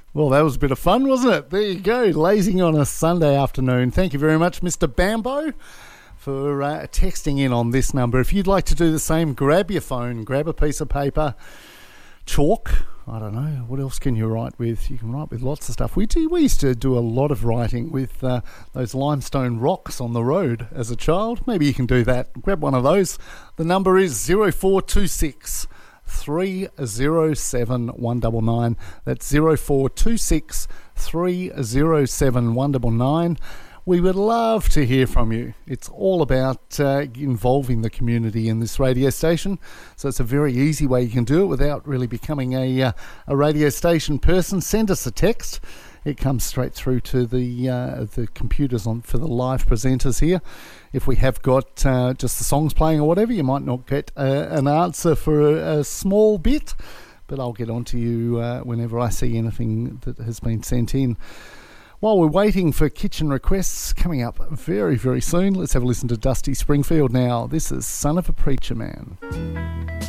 Well, that was a bit of fun, wasn't it? There you go, lazing on a Sunday afternoon. Thank you very much, Mr. Bambo, for texting in on this number. If you'd like to do the same, grab your phone, grab a piece of paper, chalk. I don't know, what else can you write with? You can write with lots of stuff. We used to do a lot of writing with those limestone rocks on the road as a child. Maybe you can do that. Grab one of those. The number is 0426 307 199. That's 0426 307 199. We would love to hear from you. It's all about involving the community in this radio station. So it's a very easy way you can do it without really becoming a radio station person. Send us a text. It comes straight through to the computers for the live presenters here. If we have got just the songs playing or whatever, you might not get an answer for a small bit, but I'll get on to you whenever I see anything that has been sent in. While we're waiting for kitchen requests coming up very, very soon, let's have a listen to Dusty Springfield now. This is Son of a Preacher Man.